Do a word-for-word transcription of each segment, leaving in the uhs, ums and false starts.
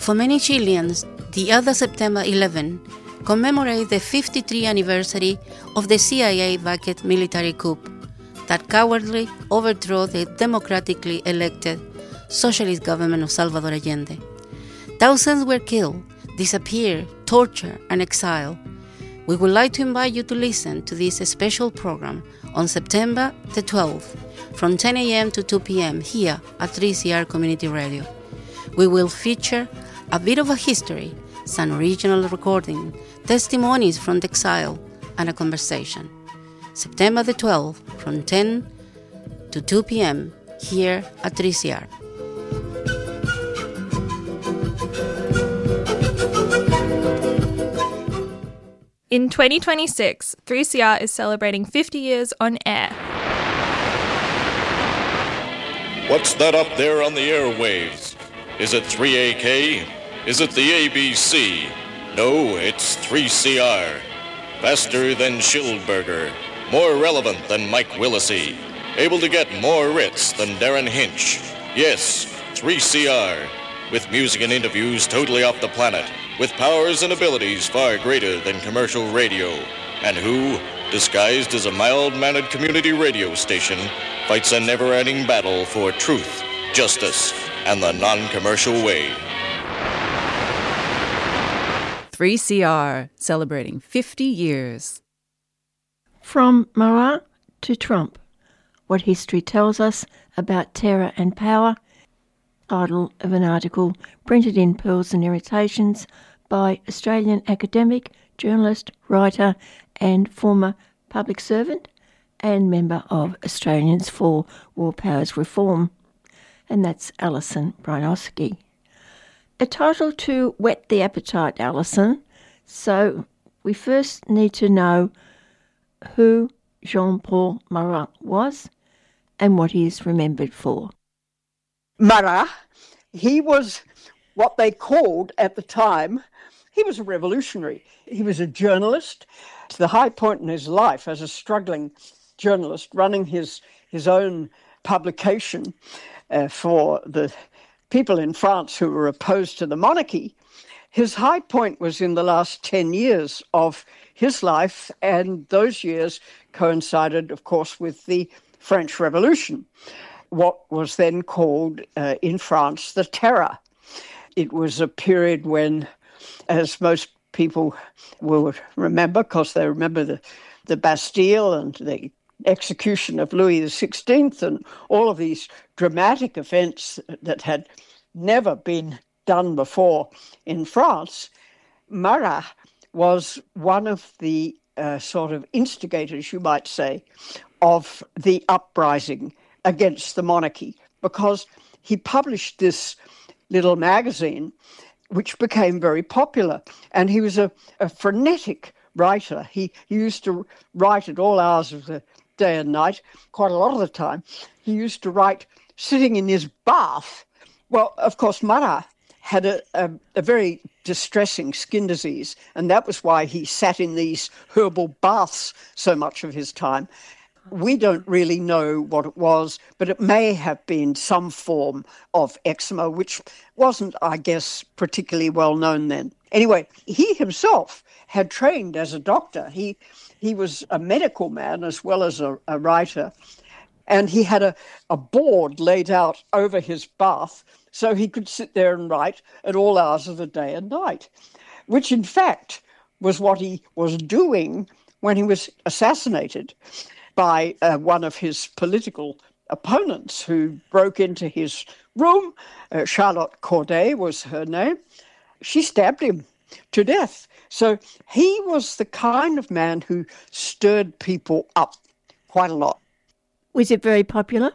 For many Chileans, the other September eleventh commemorates the fifty-third anniversary of the C I A-backed military coup that cowardly overthrew the democratically elected socialist government of Salvador Allende. Thousands were killed, disappeared, tortured, and exiled. We would like to invite you to listen to this special program on September the twelfth from ten a.m. to two p.m. here at three C R Community Radio. We will feature a bit of a history, some original recording, testimonies from the exile, and a conversation. September the twelfth from ten to two p.m. here at three C R. In twenty twenty-six, three C R is celebrating fifty years on air. What's that up there on the airwaves? Is it three A K? Is it the A B C? No, it's three C R. Faster than Schildberger. More relevant than Mike Willisey. Able to get more writs than Darren Hinch. Yes, three C R. With music and interviews totally off the planet. With powers and abilities far greater than commercial radio. And who, disguised as a mild-mannered community radio station, fights a never-ending battle for truth, justice, and the non-commercial way. three C R, celebrating fifty years. From Marat to Trump, what history tells us about terror and power, title of an article printed in Pearls and Irritations by Australian academic, journalist, writer and former public servant and member of Australians for War Powers Reform, and that's Alison Brynoski. A title to whet the appetite, Alison, so we first need to know who Jean-Paul Marat was and what he is remembered for. Marat, he was what they called at the time, he was a revolutionary. He was a journalist to the high point in his life as a struggling journalist, running his, his own publication uh, for the people in France who were opposed to the monarchy. His high point was in the last ten years of his life, and those years coincided, of course, with the French Revolution, what was then called uh, in France the Terror. It was a period when, as most people will remember, because they remember the, the Bastille and the execution of Louis the sixteenth and all of these dramatic events that had never been done before in France, Marat was one of the uh, sort of instigators, you might say, of the uprising against the monarchy, because he published this little magazine which became very popular. And he was a, a frenetic writer. He, he used to write at all hours of the day and night, quite a lot of the time. He used to write sitting in his bath. Well, of course, Marat had a, a, a very distressing skin disease, and that was why he sat in these herbal baths so much of his time. We don't really know what it was, but it may have been some form of eczema, which wasn't, I guess, particularly well known then. Anyway, he himself had trained as a doctor. He he was a medical man as well as a, a writer, and he had a, a board laid out over his bath so he could sit there and write at all hours of the day and night, which in fact was what he was doing when he was assassinated by uh, one of his political opponents who broke into his room. Uh, Charlotte Corday was her name. She stabbed him to death. So he was the kind of man who stirred people up quite a lot. Was it very popular?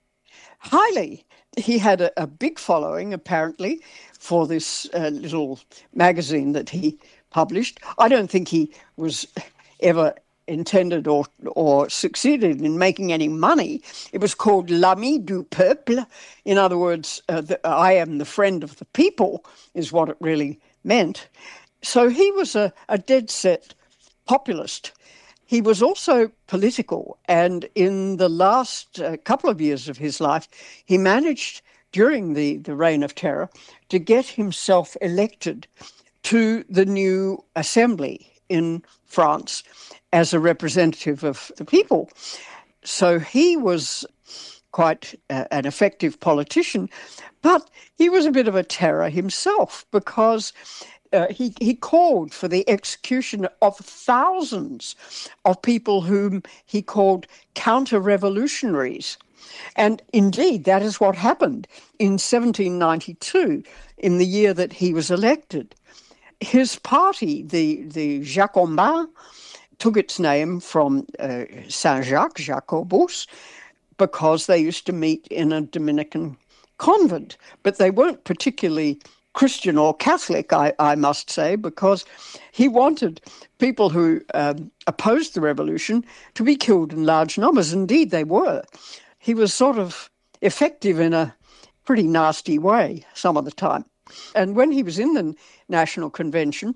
Highly. He had a, a big following, apparently, for this uh, little magazine that he published. I don't think he was ever intended or or succeeded in making any money. It was called L'Ami du Peuple. In other words, uh, the, I am the friend of the people is what it really meant. So he was a, a dead-set populist. He was also political, and in the last uh, couple of years of his life, he managed during the, the Reign of Terror to get himself elected to the new assembly in France as a representative of the people. So he was quite uh, an effective politician, but he was a bit of a terror himself because uh, he, he called for the execution of thousands of people whom he called counter-revolutionaries. And indeed, that is what happened in seventeen ninety-two, in the year that he was elected. His party, the, the Jacobins, took its name from uh, Saint-Jacques, Jacobus, because they used to meet in a Dominican convent. But they weren't particularly Christian or Catholic, I, I must say, because he wanted people who um, opposed the revolution to be killed in large numbers. Indeed, they were. He was sort of effective in a pretty nasty way some of the time. And when he was in the National Convention,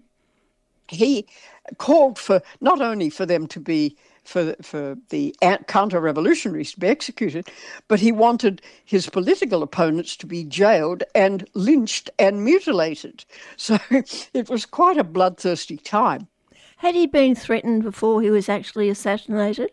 he called for not only for them to be, for, for the counter-revolutionaries to be executed, but he wanted his political opponents to be jailed and lynched and mutilated. So it was quite a bloodthirsty time. Had he been threatened before he was actually assassinated?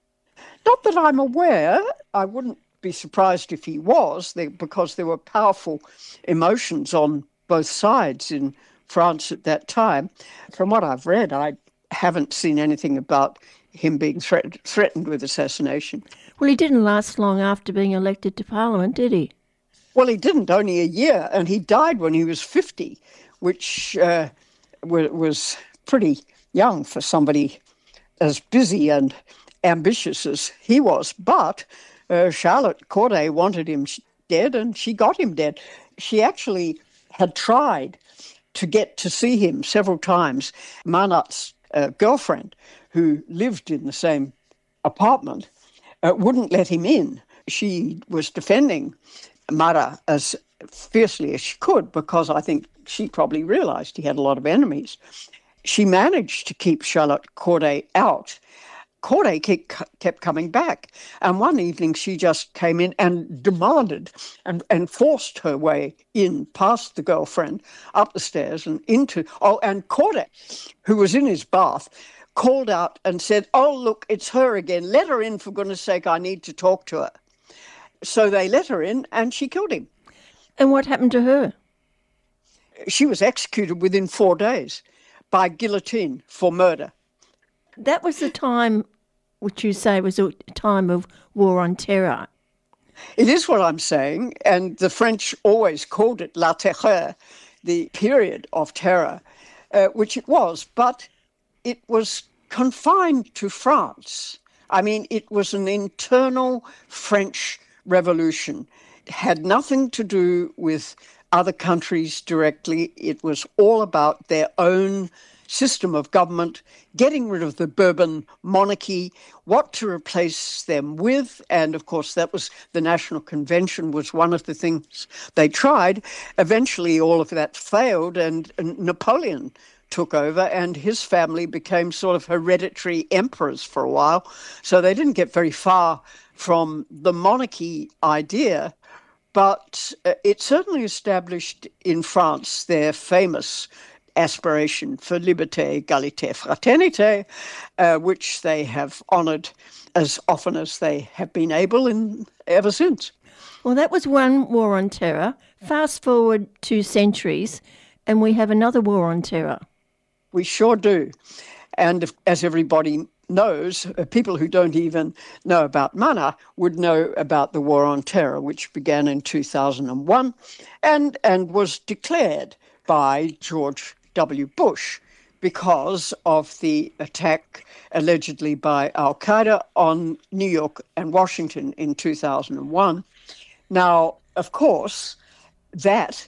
Not that I'm aware. I wouldn't be surprised if he was, because there were powerful emotions on both sides in France at that time. From what I've read, I haven't seen anything about him being threat- threatened with assassination. Well, he didn't last long after being elected to Parliament, did he? Well, he didn't, only a year, and he died when he was fifty, which uh, w- was pretty young for somebody as busy and ambitious as he was. But uh, Charlotte Corday wanted him dead, and she got him dead. She actually had tried to get to see him several times. Marat's uh, girlfriend, who lived in the same apartment, uh, wouldn't let him in. She was defending Marat as fiercely as she could, because I think she probably realized he had a lot of enemies. She managed to keep Charlotte Corday out. Corday kept coming back, and one evening she just came in and demanded and, and forced her way in past the girlfriend, up the stairs and into, oh, and Corday, who was in his bath, called out and said, "Oh, look, it's her again. Let her in, for goodness sake, I need to talk to her." So they let her in, and she killed him. And what happened to her? She was executed within four days by guillotine for murder. That was the time which you say was a time of war on terror. It is what I'm saying, and the French always called it la terreur, the period of terror, uh, which it was, but it was confined to France. I mean, it was an internal French revolution. It had nothing to do with other countries directly. It was all about their own system of government, getting rid of the Bourbon monarchy, what to replace them with. And of course, that was the National Convention was one of the things they tried. Eventually, all of that failed, and, and Napoleon took over, and his family became sort of hereditary emperors for a while. So they didn't get very far from the monarchy idea, but uh, it certainly established in France their famous aspiration for liberté, égalité, fraternité, uh, which they have honoured as often as they have been able in ever since. Well, that was one war on terror. Fast forward two centuries, and we have another war on terror. We sure do. And if, as everybody knows, uh, people who don't even know about Marat would know about the War on Terror, which began in two thousand one and, and was declared by George W. Bush because of the attack allegedly by Al-Qaeda on New York and Washington in two thousand one. Now, of course, that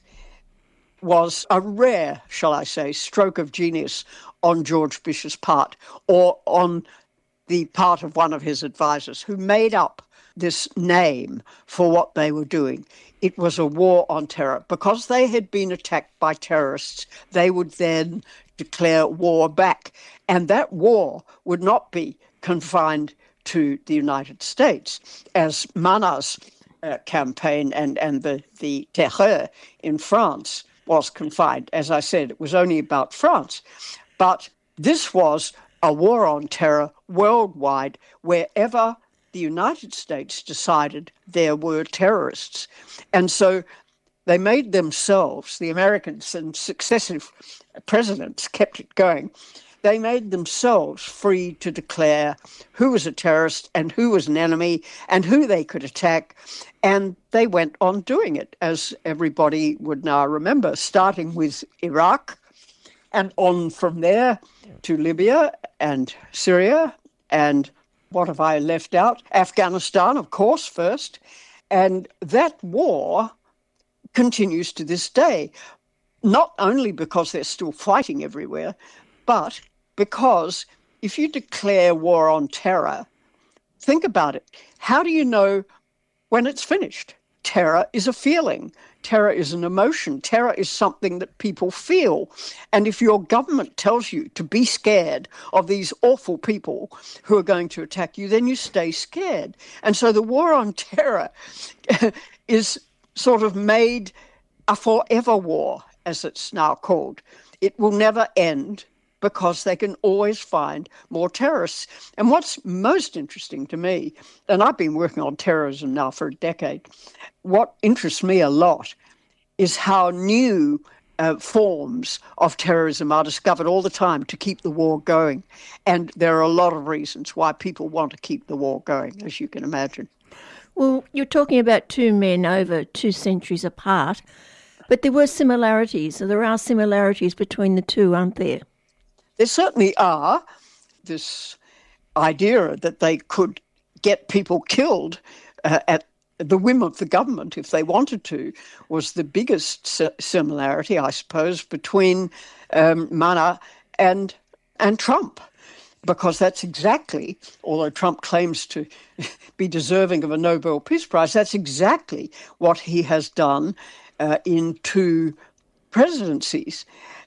was a rare, shall I say, stroke of genius on George Bush's part, or on the part of one of his advisors, who made up this name for what they were doing. It was a war on terror. Because they had been attacked by terrorists, they would then declare war back. And that war would not be confined to the United States, as Marat's uh, campaign and, and the, the terreur in France was confined. As I said, it was only about France. But this was a war on terror worldwide, wherever the United States decided there were terrorists. And so they made themselves, the Americans and successive presidents kept it going, they made themselves free to declare who was a terrorist and who was an enemy and who they could attack. And they went on doing it, as everybody would now remember, starting with Iraq and on from there to Libya and Syria and, what have I left out? Afghanistan, of course, first. And that war continues to this day, not only because they're still fighting everywhere, but because if you declare war on terror, think about it. How do you know when it's finished? Terror is a feeling. Terror is an emotion. Terror is something that people feel. And if your government tells you to be scared of these awful people who are going to attack you, then you stay scared. And so the war on terror is sort of made a forever war, as it's now called. It will never end because they can always find more terrorists. And what's most interesting to me, and I've been working on terrorism now for a decade, what interests me a lot is how new uh, forms of terrorism are discovered all the time to keep the war going. And there are a lot of reasons why people want to keep the war going, as you can imagine. Well, you're talking about two men over two centuries apart, but there were similarities. So there are similarities between the two, aren't there? There certainly are. This idea that they could get people killed uh, at the whim of the government, if they wanted to, was the biggest similarity, I suppose, between um, Marat and, and Trump. Because that's exactly, although Trump claims to be deserving of a Nobel Peace Prize, that's exactly what he has done uh, in two presidencies.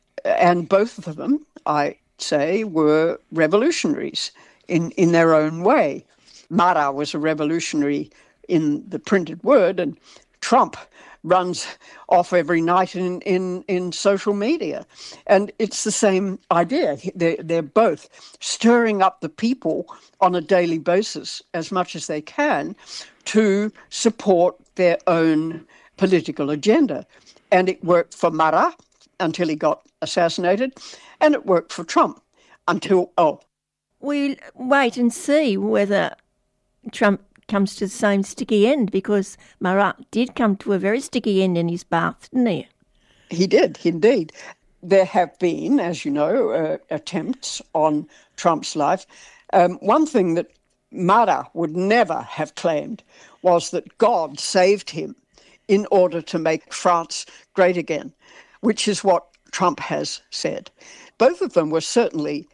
And both of them, I say, were revolutionaries in, in their own way. Marat was a revolutionary in the printed word, and Trump runs off every night in, in, in social media. And it's the same idea. They're, they're both stirring up the people on a daily basis as much as they can to support their own political agenda. And it worked for Marat until he got assassinated, and it worked for Trump until, oh. We'll wait and see whether Trump comes to the same sticky end, because Marat did come to a very sticky end in his bath, didn't he? He did, indeed. There have been, as you know, uh, attempts on Trump's life. Um, one thing that Marat would never have claimed was that God saved him in order to make France great again, which is what Trump has said. Both of them were certainly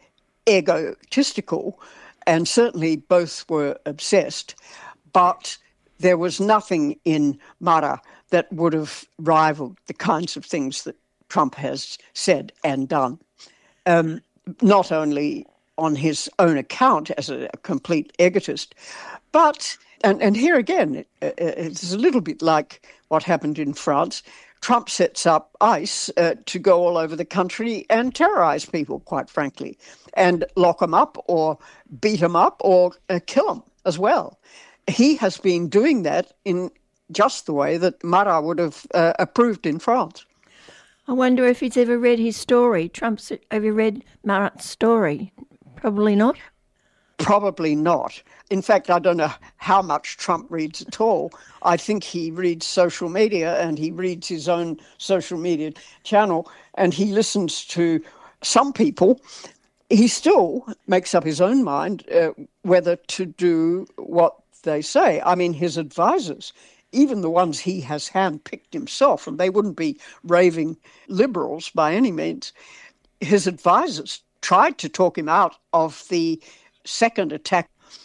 egotistical, and certainly both were obsessed, but there was nothing in Marat that would have rivaled the kinds of things that Trump has said and done, um, not only on his own account as a, a complete egotist, but, and, and here again, it, it's a little bit like what happened in France. Trump sets up ICE uh, to go all over the country and terrorize people, quite frankly, and lock them up or beat them up or uh, kill them as well. He has been doing that in just the way that Marat would have uh, approved in France. I wonder if he's ever read his story. Trump's ever read Marat's story? Probably not. Probably not. In fact, I don't know how much Trump reads at all. I think he reads social media, and he reads his own social media channel, and he listens to some people. He still makes up his own mind uh, whether to do what they say. I mean, his advisors, even the ones he has handpicked himself, and they wouldn't be raving liberals by any means, his advisors tried to talk him out of the second attack.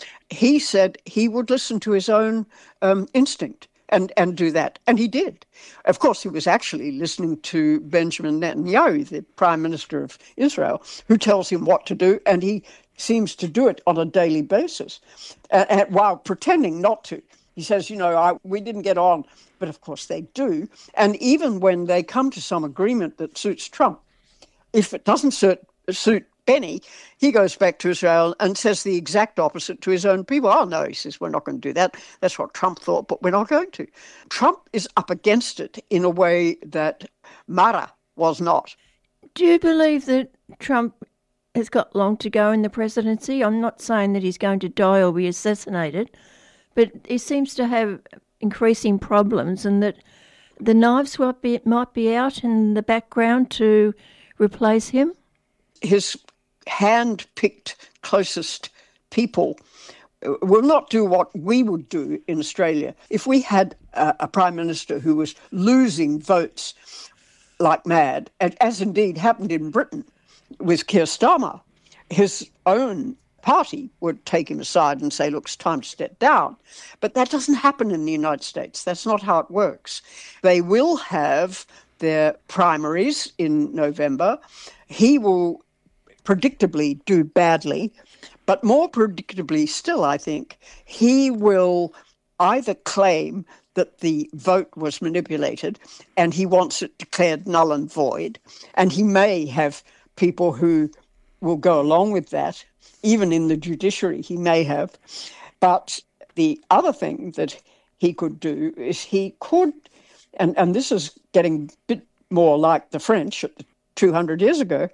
He said he would listen to his own um, instinct and, and do that. And he did. Of course, he was actually listening to Benjamin Netanyahu, the Prime Minister of Israel, who tells him what to do, and he seems to do it on a daily basis uh, while pretending not to. He says, you know, I, we didn't get on, but of course they do. And even when they come to some agreement that suits Trump, if it doesn't suit, suit Benny, he goes back to Israel and says the exact opposite to his own people. Oh, no, he says, we're not going to do that. That's what Trump thought, but we're not going to. Trump is up against it in a way that Mara was not. Do you believe that Trump has got long to go in the presidency? I'm not saying that he's going to die or be assassinated, but he seems to have increasing problems, and that the knives might be, might be out in the background to replace him. His hand-picked closest people will not do what we would do in Australia. If we had a, a prime minister who was losing votes like mad, and as indeed happened in Britain with Keir Starmer, his own party would take him aside and say, look, it's time to step down. But that doesn't happen in the United States. That's not how it works. They will have their primaries in November. He will predictably do badly, but more predictably still, I think, he will either claim that the vote was manipulated and he wants it declared null and void, and he may have people who will go along with that. Even in the judiciary, he may have. But the other thing that he could do is he could, and, and this is getting a bit more like the French two hundred years ago,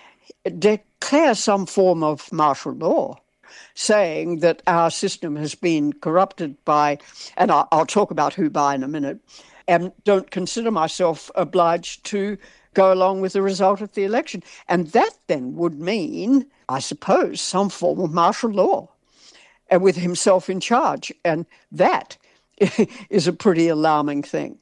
declare some form of martial law, saying that our system has been corrupted by, and I'll, I'll talk about who by in a minute, and don't consider myself obliged to go along with the result of the election. And that then would mean, I suppose, some form of martial law, and with himself in charge. And that is a pretty alarming thing.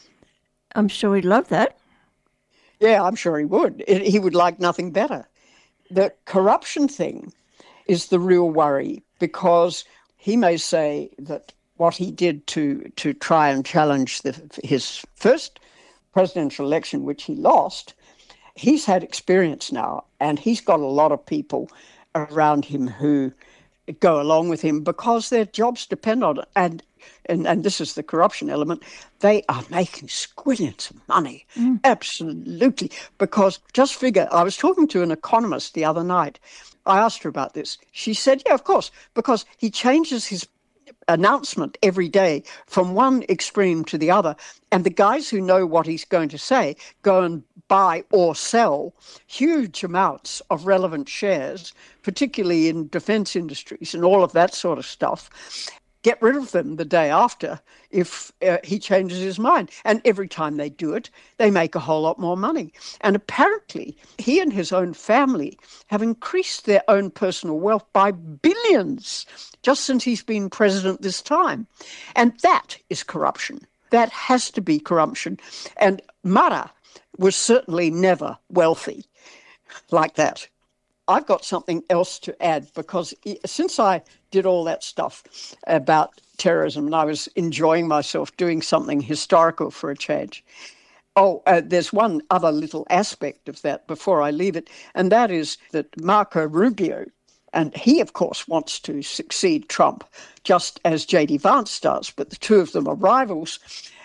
I'm sure he'd love that. Yeah, I'm sure he would. He would like nothing better. The corruption thing is the real worry, because he may say that what he did to, to try and challenge the, his first presidential election, which he lost, he's had experience now, and he's got a lot of people around him who go along with him because their jobs depend on it. And and, and this is the corruption element. They are making squillions of money, mm. absolutely. Because just figure, I was talking to an economist the other night. I asked her about this. She said, yeah, of course, because he changes his announcement every day from one extreme to the other, and the guys who know what he's going to say go and buy or sell huge amounts of relevant shares, particularly in defense industries and all of that sort of stuff. Get rid of them the day after if uh, he changes his mind. And every time they do it, they make a whole lot more money. And apparently, he and his own family have increased their own personal wealth by billions just since he's been president this time. And that is corruption. That has to be corruption. And Mara was certainly never wealthy like that. I've got something else to add, because since I did all that stuff about terrorism and I was enjoying myself doing something historical for a change, oh, uh, there's one other little aspect of that before I leave it, and that is that Marco Rubio, and he, of course, wants to succeed Trump, just as J D Vance does, but the two of them are rivals.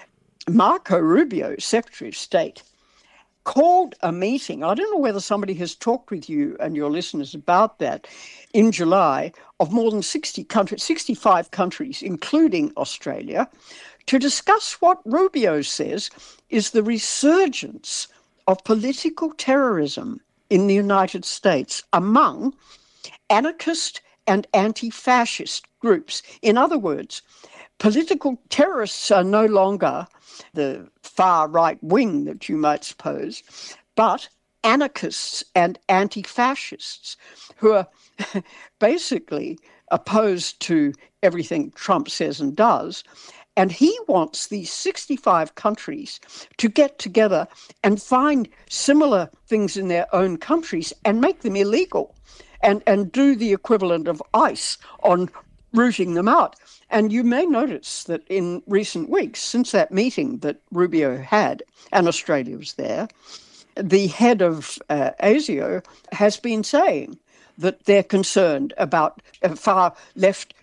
Marco Rubio, Secretary of State, called a meeting, I don't know whether somebody has talked with you and your listeners about that, in July, of more than sixty countries, sixty-five countries, including Australia, to discuss what Rubio says is the resurgence of political terrorism in the United States among anarchist and anti-fascist groups. In other words, political terrorists are no longer the far right wing that you might suppose, but anarchists and anti-fascists who are basically opposed to everything Trump says and does. And he wants these sixty-five countries to get together and find similar things in their own countries and make them illegal, and, and do the equivalent of ICE on rooting them out. And you may notice that in recent weeks, since that meeting that Rubio had, and Australia was there, the head of uh, ASIO has been saying that they're concerned about uh, far left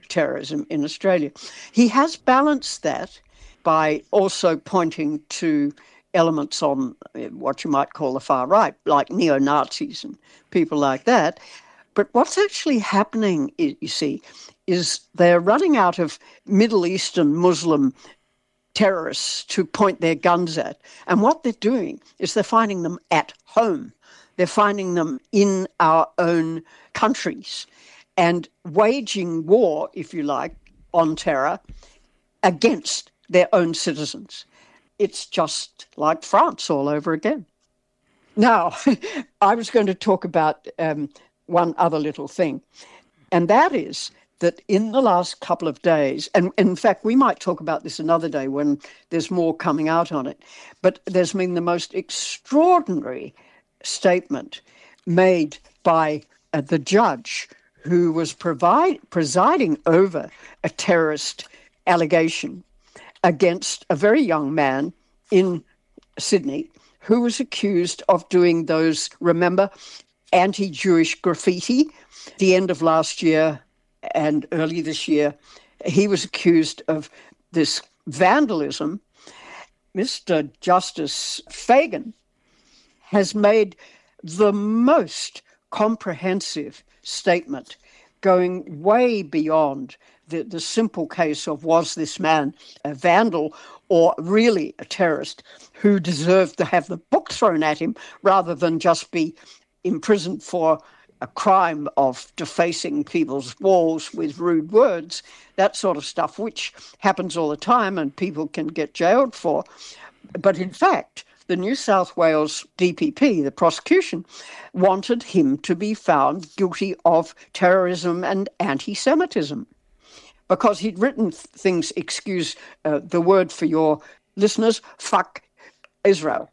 terrorism in Australia. He has balanced that by also pointing to elements on what you might call the far right, like neo-Nazis and people like that. But what's actually happening, you see, is they're running out of Middle Eastern Muslim terrorists to point their guns at. And what they're doing is they're finding them at home. They're finding them in our own countries and waging war, if you like, on terror against their own citizens. It's just like France all over again. Now, I was going to talk about um, one other little thing, and that is that in the last couple of days, and in fact, we might talk about this another day when there's more coming out on it, but there's been the most extraordinary statement made by uh, the judge who was provide, presiding over a terrorist allegation against a very young man in Sydney who was accused of doing those, remember, anti-Jewish graffiti. At the end of last year and early this year, he was accused of this vandalism. Mister Justice Fagan has made the most comprehensive statement going way beyond the, the simple case of was this man a vandal or really a terrorist who deserved to have the book thrown at him rather than just be imprisoned for a crime of defacing people's walls with rude words, that sort of stuff, which happens all the time and people can get jailed for. But in fact, the New South Wales D P P, the prosecution, wanted him to be found guilty of terrorism and anti-Semitism because he'd written things, excuse uh, the word for your listeners, fuck Israel,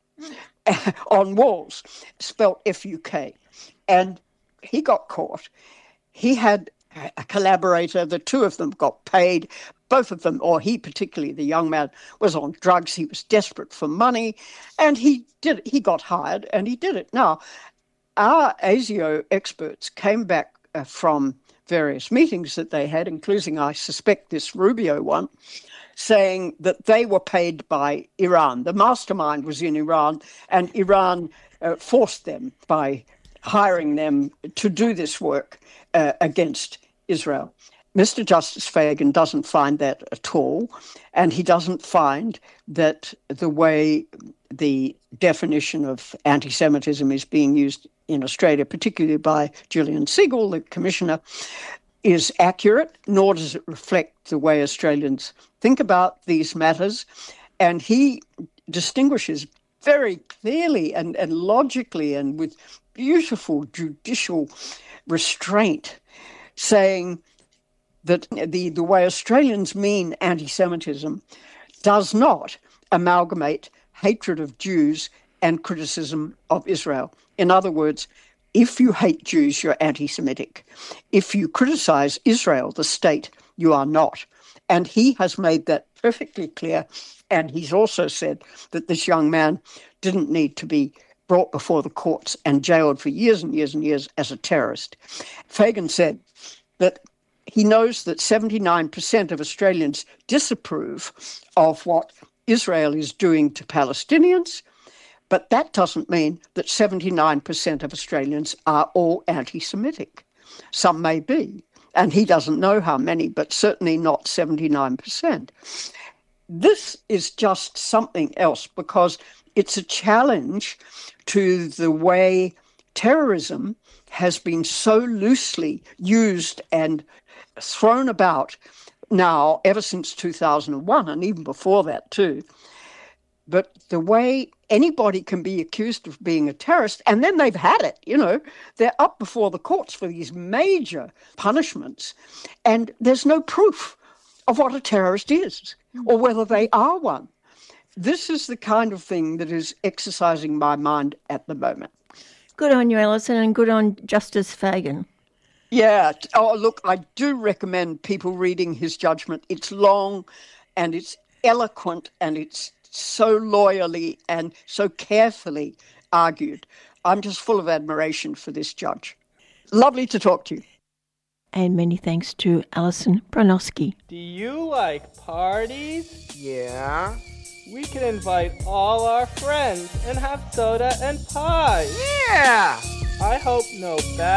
on walls, spelt F U K. And he got caught. He had a collaborator. The two of them got paid. Both of them, or he particularly, the young man, was on drugs. He was desperate for money, and he did. He got hired, and he did it. Now, our ASIO experts came back uh, from various meetings that they had, including, I suspect, this Rubio one, saying that they were paid by Iran. The mastermind was in Iran, and Iran uh, forced them by hiring them to do this work uh, against Israel. Mister Justice Fagan doesn't find that at all, and he doesn't find that the way the definition of anti-Semitism is being used in Australia, particularly by Gillian Siegel, the commissioner, is accurate, nor does it reflect the way Australians think about these matters. And he distinguishes very clearly and, and logically and with beautiful judicial restraint, saying that the, the way Australians mean anti-Semitism does not amalgamate hatred of Jews and criticism of Israel. In other words, if you hate Jews, you're anti-Semitic. If you criticize Israel, the state, you are not. And he has made that perfectly clear. And he's also said that this young man didn't need to be brought before the courts and jailed for years and years and years as a terrorist. Fagan said that he knows that seventy-nine percent of Australians disapprove of what Israel is doing to Palestinians, but that doesn't mean that seventy-nine percent of Australians are all anti-Semitic. Some may be, and he doesn't know how many, but certainly not seventy-nine percent. This is just something else because it's a challenge to the way terrorism has been so loosely used and thrown about now ever since two thousand one and even before that too. But the way anybody can be accused of being a terrorist, and then they've had it, you know, they're up before the courts for these major punishments, and there's no proof of what a terrorist is or whether they are one. This is the kind of thing that is exercising my mind at the moment. Good on you, Alison, and good on Justice Fagan. Yeah. Oh, look, I do recommend people reading his judgment. It's long and it's eloquent and it's so loyally and so carefully argued. I'm just full of admiration for this judge. Lovely to talk to you. And many thanks to Alison Bronowski. Do you like parties? Yeah. We can invite all our friends and have soda and pie. Yeah! I hope no bad